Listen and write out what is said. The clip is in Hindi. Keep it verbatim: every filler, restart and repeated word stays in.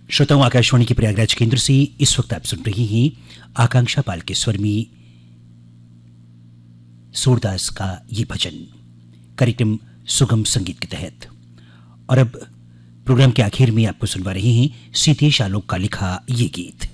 श्रोताओं, आकाशवाणी के प्रयागराज केंद्र से इस वक्त आप सुन रही हैं आकांक्षा पाल के स्वर में सूरदास का ये भजन, कार्यक्रम सुगम संगीत के तहत। और अब प्रोग्राम के आखिर में आपको सुनवा रहे हैं सीतेश आलोक का लिखा ये गीत।